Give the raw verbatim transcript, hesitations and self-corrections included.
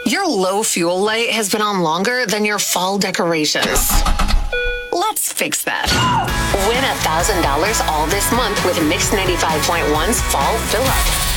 Your low fuel light has been on longer than your fall decorations. Let's fix that. Win one thousand dollars all this month with Mix ninety-five point one's Fall Fill Up.